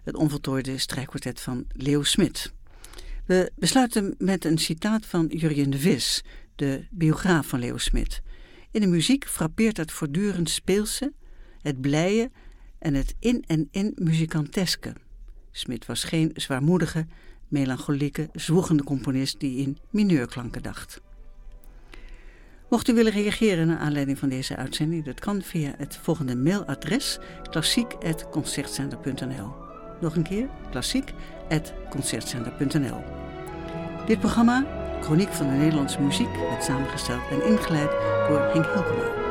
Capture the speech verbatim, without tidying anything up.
het onvoltooide strijkkwartet van Leo Smit. We besluiten met een citaat van Jurjen de Vis, de biograaf van Leo Smit. In de muziek frappeert het voortdurend speelse, het blije en het in en in muzikanteske. Smit was geen zwaarmoedige, melancholieke, zwoegende componist die in mineurklanken dacht. Mocht u willen reageren naar aanleiding van deze uitzending, dat kan via het volgende mailadres klassiek apenstaartje concertcenter punt n l. Nog een keer, klassiek apenstaartje concertcenter punt n l. Dit programma, Chroniek van de Nederlandse Muziek, werd samengesteld en ingeleid door Henk Hilkema.